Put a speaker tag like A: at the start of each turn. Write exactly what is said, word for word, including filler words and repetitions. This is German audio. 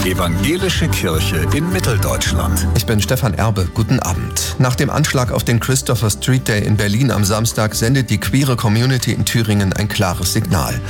A: Evangelische Kirche in Mitteldeutschland.
B: Ich bin Stefan Erbe. Guten Abend. Nach dem Anschlag auf den Christopher Street Day in Berlin am Samstag sendet die queere Community in Thüringen ein klares Signal.